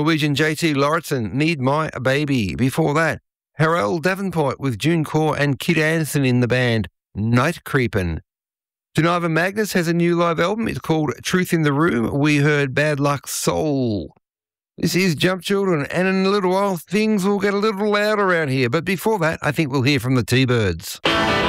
Norwegian JT Lauritsen, Need My Baby. Before that, Harold Davenport with June Core and Kid Anderson in the band, Night Creepin'. Janiva Magnus has a new live album. It's called Truth in the Room. We heard Bad Luck Soul. This is Jump Children, and in a little while, things will get a little louder out here. But before that, I think we'll hear from the T-Birds.